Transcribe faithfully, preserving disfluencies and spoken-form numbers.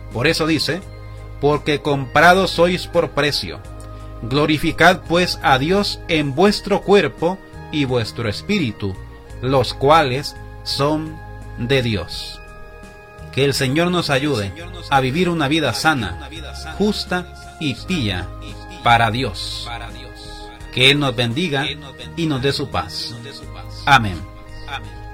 Por eso dice: porque comprados sois por precio. Glorificad pues a Dios en vuestro cuerpo y vuestro espíritu, los cuales son de Dios. Que el Señor nos ayude a vivir una vida sana, justa y pía para Dios. Que Él nos bendiga y nos dé su paz. Amén.